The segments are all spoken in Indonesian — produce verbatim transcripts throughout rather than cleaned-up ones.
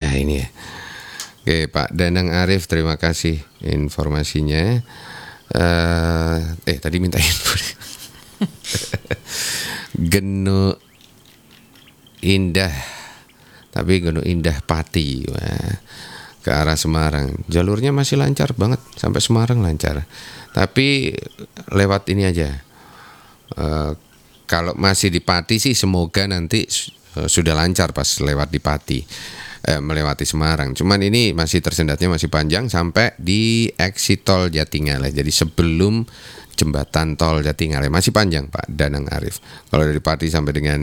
Nah ini ya. Oke Pak Danang Arif, terima kasih informasinya. Uh, eh tadi minta info. Genu Indah, tapi Genu Indah Pati, wah, ke arah Semarang. Jalurnya masih lancar banget sampai Semarang lancar. Tapi lewat ini aja. Uh, kalau masih di Pati sih semoga nanti uh, sudah lancar pas lewat di Pati. Eh, melewati Semarang. Cuman ini masih tersendatnya masih panjang sampai di exit tol Jatingaleh. Jadi sebelum jembatan tol Jatingaleh masih panjang Pak Danang Arif. Kalau dari Pati sampai dengan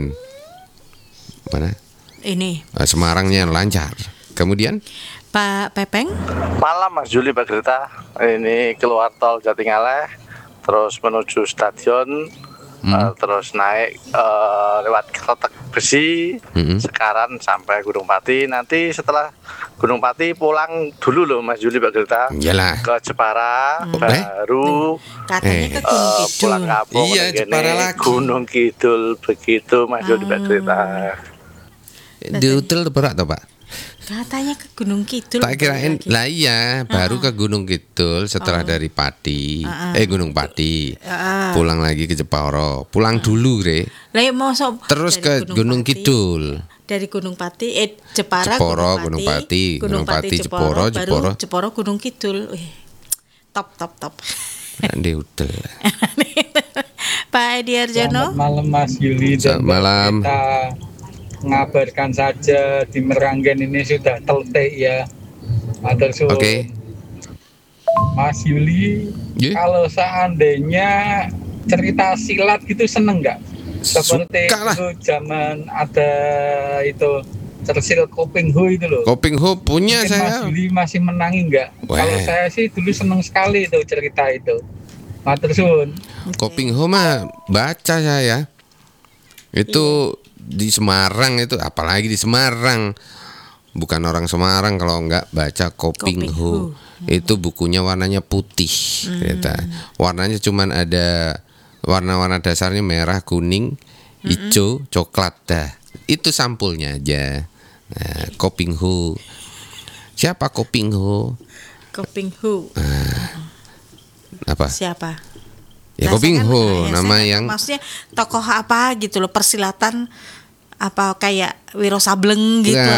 mana? Ini Eh, Semarangnya lancar. Kemudian Pak Pepeng. Malam Mas Juli, Pak Grita. Ini keluar tol Jatingaleh, terus menuju stadion. Hmm. Uh, terus naik uh, lewat Kretek Besi, hmm. sekarang sampai Gunung Pati. Nanti setelah Gunung Pati pulang dulu loh Mas Juli, Pak Gerta, ke Jepara, hmm. baru katanya ke Gunung uh, Kidul. pulang kampung. Iya, Jepara lagi. Gunung Kidul begitu Mas Juli, Pak Gerta. Di hotel berat toh Pak? Katanya ke Gunung Kidul. Tak kirain lah iya, baru uh-uh. ke Gunung Kidul setelah uh-uh. dari Pati, uh-uh. eh Gunung Pati, uh-uh. pulang lagi ke Jepara, pulang uh-uh. dulu re. Lah mau so, terus ke Gunung, Gunung Kidul. Dari Gunung Pati, eh Jepara, Jepara, Gunung Pati, Gunung Pati, Jepara, Jepara, Jepara, Gunung Kidul. Wih, top, top, top. Nanti hotel. Pak Edi Arjono. Selamat malam Mas Yuli. Selamat malam. Kita ngabarkan saja di Meranggen ini sudah teltek ya. Oke. Okay. Mas Yuli, yeah. Kalau seandainya cerita silat gitu seneng nggak? Seperti itu zaman ada itu Cersil Koping Ho itu loh. Koping Ho punya mungkin saya. Mas Yuli masih menangi nggak? Kalau saya sih dulu seneng sekali itu cerita itu. Matur suwun. Koping Ho mah baca saya. Itu di Semarang itu, apalagi di Semarang, bukan orang Semarang kalau nggak baca Koping Ho. Itu bukunya warnanya putih, hmm. gitu. Warnanya cuman ada warna-warna dasarnya merah, kuning, hijau, hmm. coklat dah. Itu sampulnya aja. Nah, Koping Ho. Siapa Koping Ho? Koping Ho. Nah, apa? Siapa? Ya Koping Ho, kan, nama yang maksudnya tokoh apa gitu loh, persilatan apa kayak Wiro Sableng gitu.